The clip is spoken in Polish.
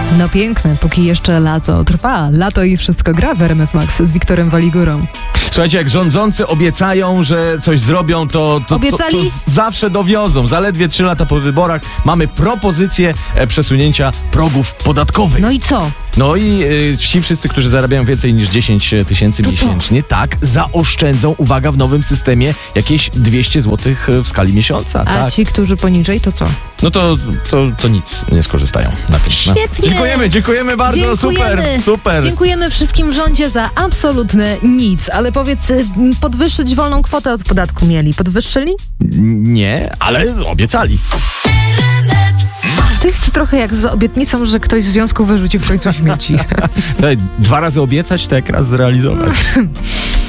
No piękne, póki jeszcze lato trwa. Lato i wszystko gra w RMF Max z Wiktorem Waligurą. Słuchajcie, jak rządzący obiecają, że coś zrobią, to Obiecali? zawsze dowiozą. Zaledwie 3 lata po wyborach mamy propozycję przesunięcia progów podatkowych. No i co? No i ci wszyscy, którzy zarabiają więcej niż 10 tysięcy miesięcznie, tak, zaoszczędzą, uwaga, w nowym systemie jakieś 200 zł w skali miesiąca. A tak. ci, którzy poniżej, to co? No to nic nie skorzystają na tym. Świetnie. Dziękujemy bardzo, super. Dziękujemy wszystkim w rządzie za absolutne nic. Ale powiedz, podwyższyć wolną kwotę od podatku mieli. Podwyższyli? Nie, ale obiecali. To jest trochę jak z obietnicą, że ktoś z związku wyrzuci w końcu śmieci. 2 razy obiecać, to jak raz zrealizować.